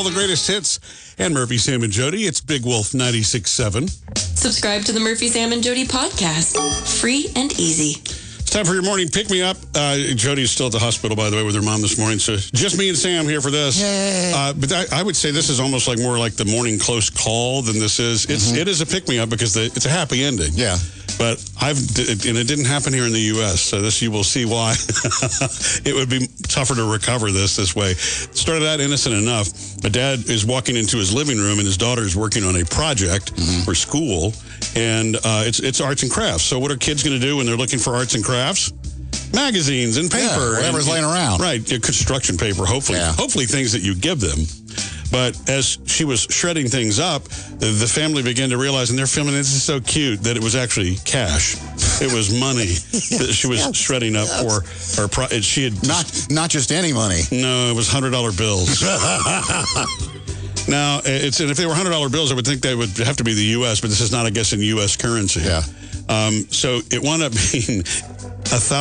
all the greatest hits. And Murphy, Sam, and Jody. It's Big Wolf 96.7. Subscribe to the Murphy, Sam, and Jody podcast. Free and easy. It's time for your morning pick-me-up. Jody's still at the hospital, by the way, with her mom this morning. So just me and Sam here for this. But I would say this is almost like more like the morning close call than this is. It is a pick-me-up because it's a happy ending. Yeah. But and it didn't happen here in the U.S., so this you will see why it would be tougher to recover this way. It started out innocent enough. A dad is walking into his living room, and his daughter is working on a project for school, and it's arts and crafts. So what are kids going to do when they're looking for arts and crafts? Magazines and paper. Yeah, whatever's laying around. Right, construction paper, hopefully. Yeah. Hopefully things that you give them. But as she was shredding things up, the family began to realize, and they're filming, this is so cute, that it was actually cash. It was money that she was shredding up for her. She had not just any money. No, it was $100 bills. Now, and if they were $100 bills, I would think they would have to be the U.S., but this is not, I guess, in U.S. currency. Yeah. So it wound up being